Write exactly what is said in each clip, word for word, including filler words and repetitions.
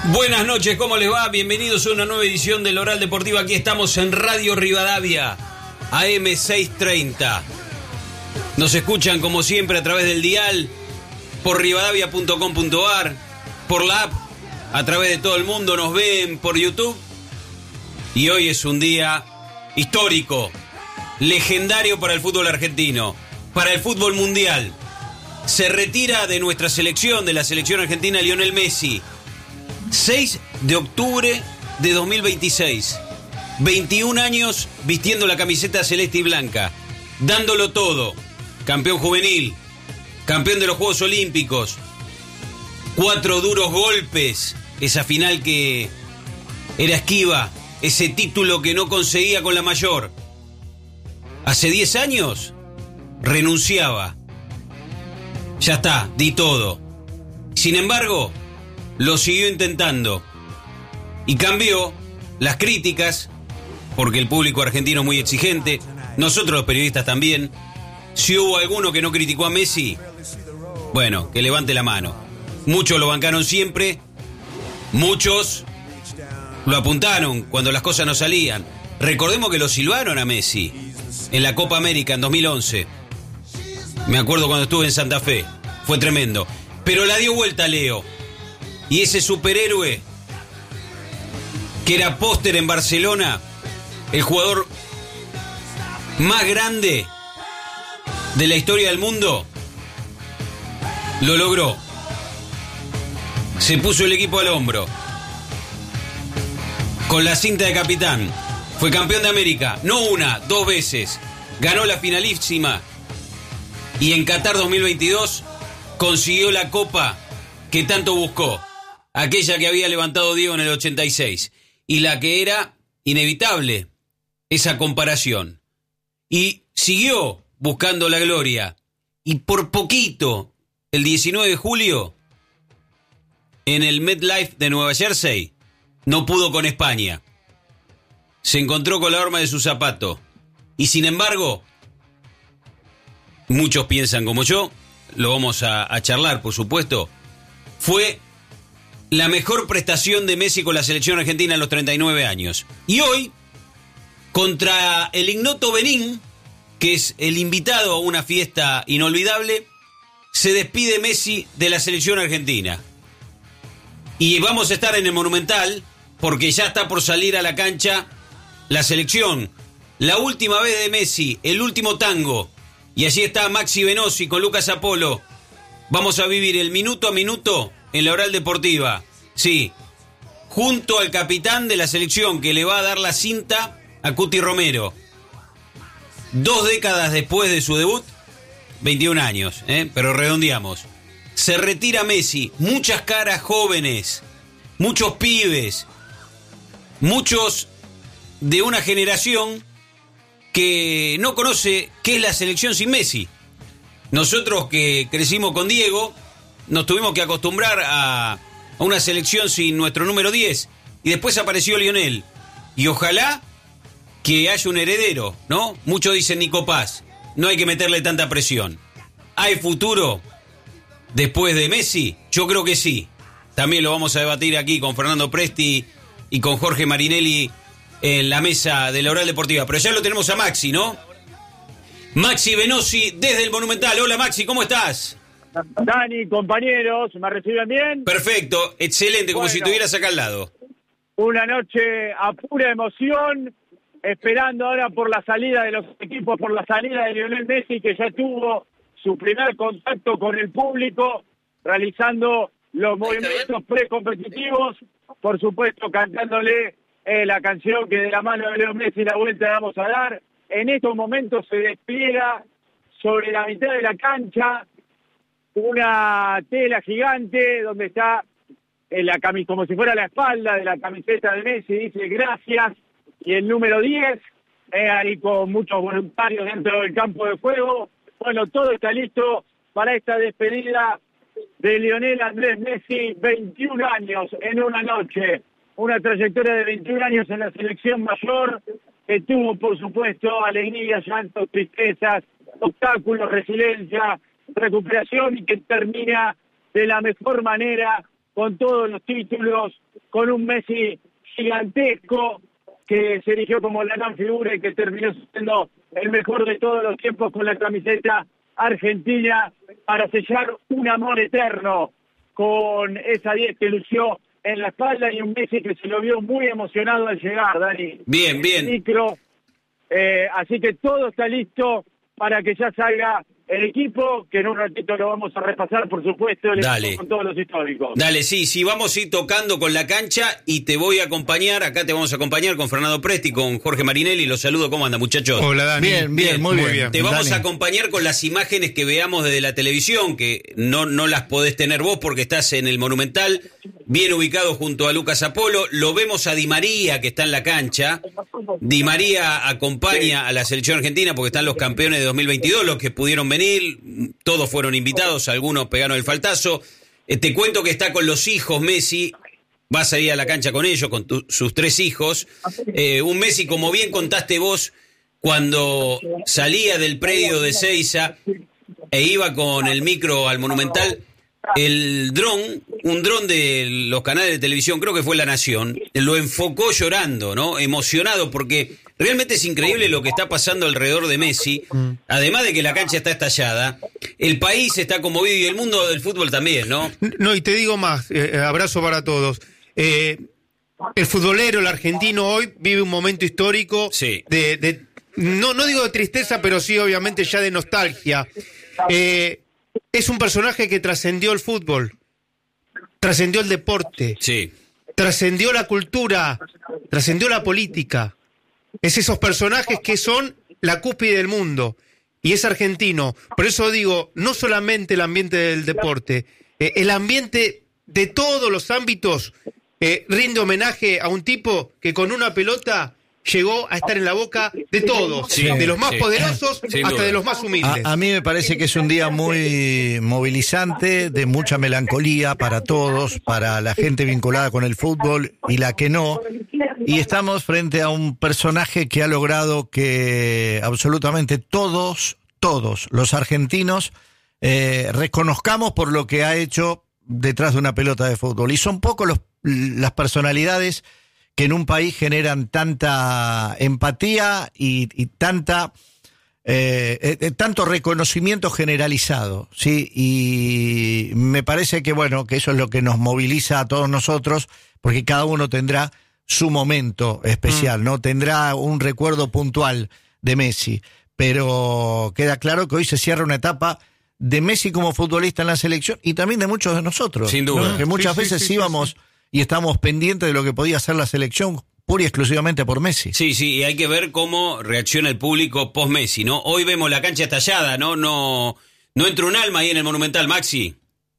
Buenas noches, ¿cómo les va? Bienvenidos a una nueva edición del Oral Deportivo. Aquí estamos en Radio Rivadavia, A M seiscientos treinta. Nos escuchan como siempre a través del dial, por rivadavia punto com punto ar, por la app, a través de todo el mundo. Nos ven por YouTube. Y hoy es un día histórico, legendario para el fútbol argentino, para el fútbol mundial. Se retira de nuestra selección, de la selección argentina, Lionel Messi. seis de octubre de dos mil veintiséis. veintiún años vistiendo la camiseta celeste y blanca, dándolo todo. Campeón juvenil, campeón de los Juegos Olímpicos, cuatro duros golpes, esa final que era esquiva, ese título que no conseguía con la mayor. Hace diez años renunciaba. Ya está, di todo. Sin embargo, lo siguió intentando y cambió las críticas, porque el público argentino es muy exigente, nosotros los periodistas también. Si hubo alguno que no criticó a Messi, bueno, que levante la mano. Muchos lo bancaron siempre, muchos lo apuntaron cuando las cosas no salían. Recordemos que lo silbaron a Messi en la Copa América en dos mil once. Me acuerdo cuando estuve en Santa Fe, fue tremendo. Pero la dio vuelta Leo. Y ese superhéroe, que era póster en Barcelona, el jugador más grande de la historia del mundo, lo logró. Se puso el equipo al hombro, con la cinta de capitán. Fue campeón de América, no una, dos veces. Ganó la finalísima. Y en Qatar dos mil veintidós consiguió la copa que tanto buscó. Aquella que había levantado Diego en el ochenta y seis. Y la que era inevitable, esa comparación. Y siguió buscando la gloria. Y por poquito, el diecinueve de julio, en el MetLife de Nueva Jersey, no pudo con España. Se encontró con la horma de su zapato. Y sin embargo, muchos piensan como yo, lo vamos a, a charlar, por supuesto, fue la mejor prestación de Messi con la selección argentina en los treinta y nueve años. Y hoy, contra el ignoto Benín, que es el invitado a una fiesta inolvidable, se despide Messi de la selección argentina. Y vamos a estar en el Monumental, porque ya está por salir a la cancha la selección. La última vez de Messi, el último tango. Y allí está Maxi Venosi con Lucas Apolo. Vamos a vivir el minuto a minuto en la Oral Deportiva. Sí, junto al capitán de la selección que le va a dar la cinta a Cuti Romero. Dos décadas después de su debut, veintiún años, ¿eh? Pero redondeamos. Se retira Messi, muchas caras jóvenes, muchos pibes, muchos de una generación que no conoce qué es la selección sin Messi. Nosotros que crecimos con Diego, nos tuvimos que acostumbrar a, a una selección sin nuestro número diez. Y después apareció Lionel. Y ojalá que haya un heredero, ¿no? Muchos dicen Nico Paz. No hay que meterle tanta presión. ¿Hay futuro después de Messi? Yo creo que sí. También lo vamos a debatir aquí con Fernando Presti y con Jorge Marinelli en la mesa de la Oral Deportiva. Pero ya lo tenemos a Maxi, ¿no? Maxi Venosi desde el Monumental. Hola Maxi, ¿cómo estás? Dani, compañeros, ¿me reciben bien? Perfecto, excelente, como bueno, si estuvieras acá al lado. Una noche a pura emoción, esperando ahora por la salida de los equipos, por la salida de Lionel Messi, que ya tuvo su primer contacto con el público, realizando los movimientos precompetitivos, por supuesto cantándole eh, la canción que de la mano de Leo Messi la vuelta le vamos a dar. En estos momentos se despliega sobre la mitad de la cancha una tela gigante donde está en la cami- como si fuera la espalda de la camiseta de Messi, dice gracias, y el número diez, eh, ahí con muchos voluntarios dentro del campo de juego. Bueno, todo está listo para esta despedida de Lionel Andrés Messi, veintiún años en una noche, una trayectoria de veintiún años en la selección mayor, que tuvo, por supuesto, alegrías, llantos, tristezas, obstáculos, resiliencia, recuperación, y que termina de la mejor manera con todos los títulos, con un Messi gigantesco que se erigió como la gran figura y que terminó siendo el mejor de todos los tiempos con la camiseta argentina para sellar un amor eterno con esa diez que lució en la espalda y un Messi que se lo vio muy emocionado al llegar, Dani. Bien, bien. Micro. Eh, así que todo está listo para que ya salga el equipo, que en un ratito lo vamos a repasar, por supuesto, el Dale. equipo con todos los históricos. Dale, sí, sí, vamos a ir tocando con la cancha y te voy a acompañar, acá te vamos a acompañar con Fernando Presti, con Jorge Marinelli, los saludo, ¿cómo anda, muchachos? Hola, Dani. Bien, bien, muy bien. bien. Te vamos Dani. a acompañar con las imágenes que veamos desde la televisión, que no, no las podés tener vos porque estás en el Monumental, bien ubicado junto a Lucas Apolo. Lo vemos a Di María, que está en la cancha. Di María acompaña a la selección argentina porque están los campeones de dos mil veintidós, los que pudieron venir, todos fueron invitados, algunos pegaron el faltazo. Eh, te cuento que está con los hijos Messi, vas a ir a la cancha con ellos, con tu, sus tres hijos. Eh, un Messi, como bien contaste vos, cuando salía del predio de Seiza e iba con el micro al Monumental, el dron, un dron de los canales de televisión, creo que fue La Nación, lo enfocó llorando, ¿no? Emocionado, porque realmente es increíble lo que está pasando alrededor de Messi. Además de que la cancha está estallada, el país está conmovido y el mundo del fútbol también, ¿no? No, y te digo más, eh, abrazo para todos. Eh, el futbolero, el argentino hoy vive un momento histórico Sí. de, de no, no digo de tristeza, pero sí obviamente ya de nostalgia. Eh, es un personaje que trascendió el fútbol, trascendió el deporte, Sí. trascendió la cultura, trascendió la política. Es esos personajes que son la cúspide del mundo. Y es argentino. Por eso digo, no solamente el ambiente del deporte, eh, el ambiente de todos los ámbitos eh, rinde homenaje a un tipo que con una pelota llegó a estar en la boca de todos, Sí, de los más sí. poderosos Sin hasta duda. de los más humildes. A, a mí me parece que es un día muy movilizante, de mucha melancolía para todos, para la gente vinculada con el fútbol y la que no. Y estamos frente a un personaje que ha logrado que absolutamente todos, todos los argentinos eh, reconozcamos por lo que ha hecho detrás de una pelota de fútbol. Y son pocos los, las personalidades que en un país generan tanta empatía y, y tanta eh, eh, tanto reconocimiento generalizado, sí, y me parece que bueno que eso es lo que nos moviliza a todos nosotros, porque cada uno tendrá su momento especial, mm. no tendrá un recuerdo puntual de Messi, pero queda claro que hoy se cierra una etapa de Messi como futbolista en la selección y también de muchos de nosotros, sin duda, ¿no? que muchas sí, veces sí, sí, íbamos sí, sí. y estamos pendientes de lo que podía hacer la selección pura y exclusivamente por Messi. Sí, sí, y hay que ver cómo reacciona el público post-Messi, ¿no? Hoy vemos la cancha estallada, ¿no? No, no entra un alma ahí en el Monumental, Maxi.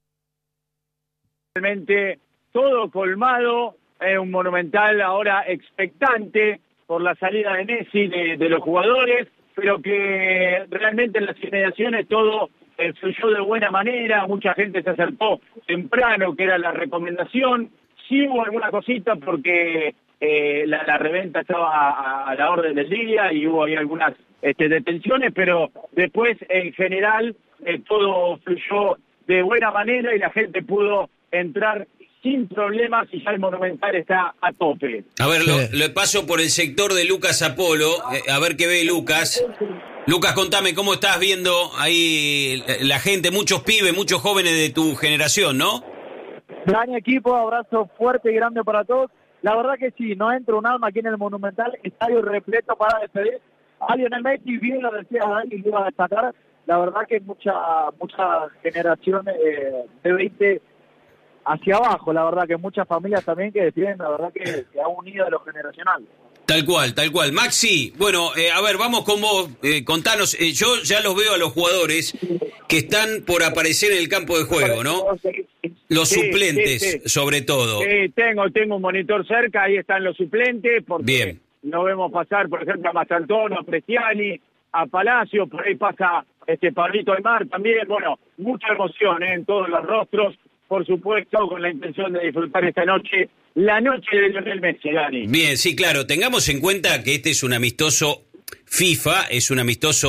Realmente todo colmado, es un Monumental ahora expectante por la salida de Messi, de, de los jugadores, pero que realmente en las inmediaciones todo eh, fluyó de buena manera, mucha gente se acercó temprano, que era la recomendación. Sí hubo alguna cosita porque eh, la, la reventa estaba a, a la orden del día y hubo ahí algunas este, detenciones, pero después en general eh, todo fluyó de buena manera y la gente pudo entrar sin problemas y ya el Monumental está a tope. A ver, Sí. lo, lo paso por el sector de Lucas Apolo, eh, a ver qué ve Lucas. Lucas, contame, ¿cómo estás viendo ahí la gente, muchos pibes, muchos jóvenes de tu generación, ¿no? Gran equipo, abrazo fuerte y grande para todos. La verdad que sí, no entra un alma aquí en el Monumental, estadio repleto para despedir a Lionel Messi, bien lo decía Dani, lo iba a destacar. La verdad que mucha mucha generación eh, de veinte hacia abajo, la verdad que muchas familias también que deciden, la verdad que, que ha unido a lo generacional. Tal cual, tal cual. Maxi, bueno, eh, a ver, vamos con vos, eh, contanos, eh, yo ya los veo a los jugadores que están por aparecer en el campo de juego, ¿no? Los Sí, suplentes, sí, sí. sobre todo. Sí, tengo, tengo un monitor cerca, ahí están los suplentes, porque Bien. no vemos pasar, por ejemplo, a Mastantuono, a Prestiani, a Palacio, por ahí pasa este Pablito Aymar también, bueno, mucha emoción ¿eh? en todos los rostros, por supuesto, con la intención de disfrutar esta noche, la noche de Lionel Messi, Dani. Bien, sí, claro, tengamos en cuenta que este es un amistoso FIFA, es un amistoso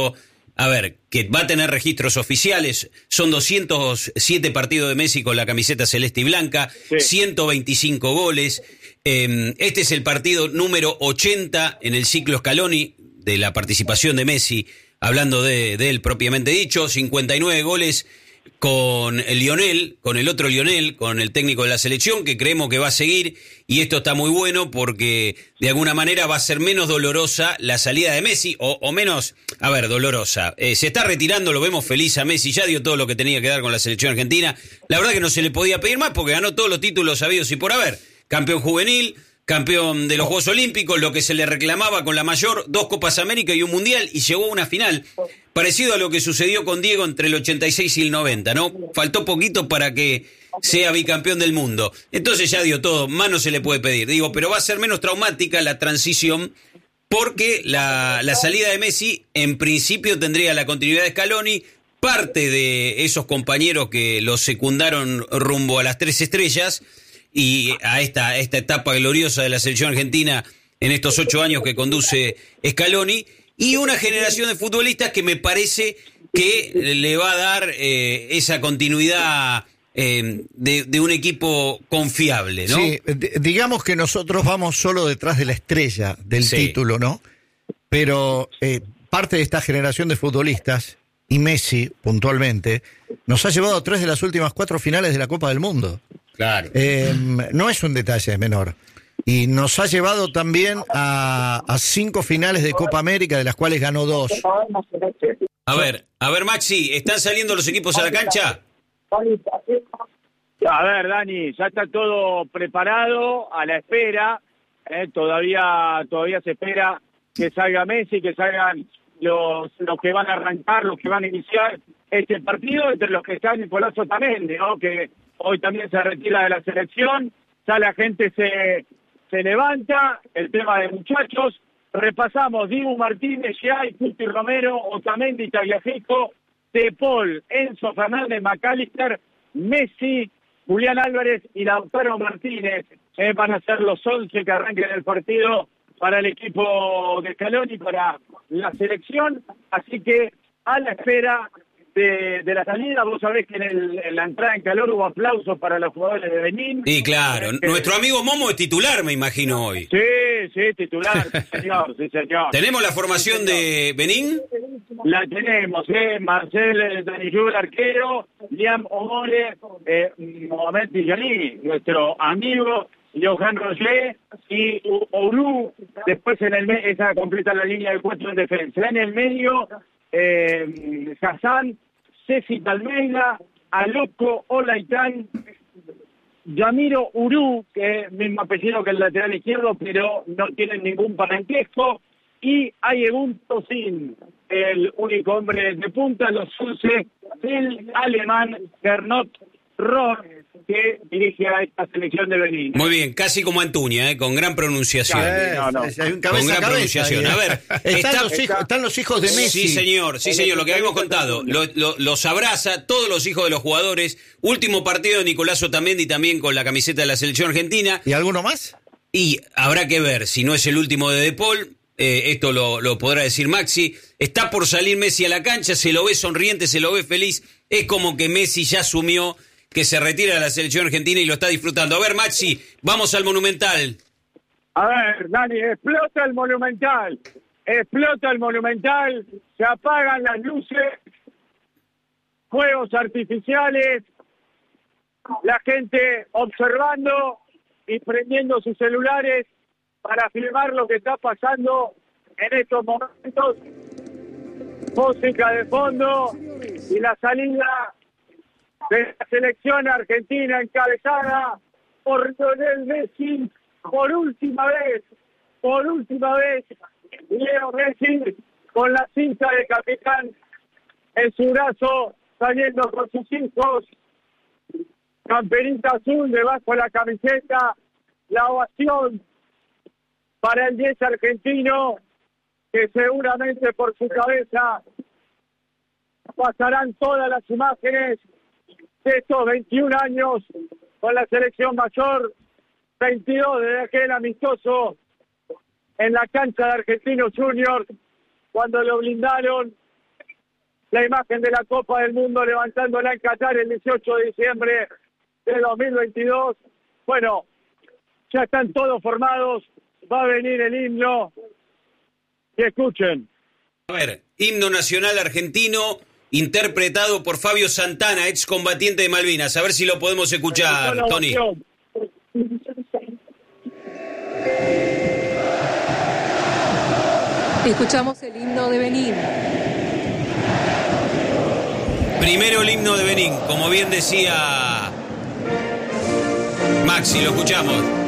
a ver, que va a tener registros oficiales, son doscientos siete partidos de Messi con la camiseta celeste y blanca, sí. ciento veinticinco goles, eh, este es el partido número ochenta en el ciclo Scaloni de la participación de Messi, hablando de, de él propiamente dicho, cincuenta y nueve goles con el Lionel, con el otro Lionel, con el técnico de la selección, que creemos que va a seguir, y esto está muy bueno porque de alguna manera va a ser menos dolorosa la salida de Messi, o, o menos, a ver, dolorosa. Eh, se está retirando, lo vemos feliz a Messi, ya dio todo lo que tenía que dar con la selección argentina. La verdad que no se le podía pedir más porque ganó todos los títulos habidos y por haber. Campeón juvenil, campeón de los Juegos Olímpicos, lo que se le reclamaba con la mayor, dos Copas América y un Mundial, y llegó a una final. Parecido a lo que sucedió con Diego entre el ochenta y seis y el noventa, ¿no? Faltó poquito para que sea bicampeón del mundo. Entonces ya dio todo, más no se le puede pedir. Digo, pero va a ser menos traumática la transición porque la, la salida de Messi en principio tendría la continuidad de Scaloni, parte de esos compañeros que lo secundaron rumbo a las tres estrellas y a esta, esta etapa gloriosa de la selección argentina en estos ocho años que conduce Scaloni, y una generación de futbolistas que me parece que le va a dar eh, esa continuidad eh, de, de un equipo confiable, ¿no? Sí, d- digamos que nosotros vamos solo detrás de la estrella del sí. título, ¿no? Pero eh, parte de esta generación de futbolistas, y Messi puntualmente, nos ha llevado a tres de las últimas cuatro finales de la Copa del Mundo. Claro. Eh, no es un detalle menor. Y nos ha llevado también a, a cinco finales de Copa América, de las cuales ganó dos. A ver, a ver, Maxi, ¿están saliendo los equipos a la cancha? A ver, Dani, ya está todo preparado, a la espera. Eh, todavía todavía se espera que salga Messi, que salgan los, los que van a arrancar, los que van a iniciar este partido, entre los que está Nicolás Otamendi, ¿no? Que hoy también se retira de la selección. Ya la gente se... se levanta, el tema de muchachos, repasamos Dibu Martínez, Giai, Cuti Romero, Otamendi, Tagliafico, De Paul, Enzo Fernández, McAllister, Messi, Julián Álvarez y Lautaro Martínez, eh, van a ser los once que arranquen el partido para el equipo de Scaloni, para la selección, así que a la espera De, de la salida, vos sabés que en, el, en la entrada en calor hubo aplausos para los jugadores de Benín. Y claro, eh, nuestro amigo Momo es titular, me imagino hoy. Sí, sí, titular, sí señor, sí señor. ¿Tenemos la formación sí, de Benín? La tenemos, eh, Marcel Danillur, arquero, Liam Omore, eh, Mohamed Tijani, nuestro amigo, Johan Roger y Oru, después en el medio, esa completa la línea de cuatro en defensa. En el medio, Eh, Hassan, Ceci Almeida, Aloco, Olaitán, Yamiro Uru, que es el mismo apellido que el lateral izquierdo, pero no tienen ningún parentesco, y Ayegun Tosin, el único hombre de punta, los once del alemán Gernot Rohr, que dirige a esta selección de Benín. Muy bien, casi como Antuña, ¿eh? Con gran pronunciación. Eh, no, no. Hay un cabeza Con gran a cabeza pronunciación. ahí. A ver, están, está- los hijos, están los hijos de Messi. Sí, señor, sí, señor, lo que habíamos contado. Lo- lo- los abraza, todos los hijos de los jugadores. Último partido de Nicolás Otamendi también con la camiseta de la selección argentina. ¿Y alguno más? Y habrá que ver si no es el último de De Paul. Eh, esto lo, lo podrá decir Maxi. Está por salir Messi a la cancha, se lo ve sonriente, se lo ve feliz. Es como que Messi ya asumió que se retira de la selección argentina y lo está disfrutando. A ver, Maxi, vamos al Monumental. A ver, Dani, explota el Monumental, explota el Monumental, se apagan las luces, fuegos artificiales, la gente observando y prendiendo sus celulares para filmar lo que está pasando en estos momentos. Música de fondo y la salida de la selección argentina encabezada por Lionel Messi, por última vez, por última vez, Leo Messi con la cinta de capitán en su brazo, saliendo con sus hijos, camperita azul debajo de la camiseta, la ovación para el diez argentino, que seguramente por su cabeza pasarán todas las imágenes de estos veintiún años con la selección mayor, veintidós desde aquel amistoso en la cancha de Argentinos Juniors, cuando lo blindaron la imagen de la Copa del Mundo levantándola en Qatar el dieciocho de diciembre de dos mil veintidós. Bueno, ya están todos formados, va a venir el himno. Que escuchen. A ver, himno nacional argentino, interpretado por Fabio Santana, excombatiente de Malvinas. A ver si lo podemos escuchar, Tony. Escuchamos el himno de Benín. Primero el himno de Benín, como bien decía Maxi, lo escuchamos.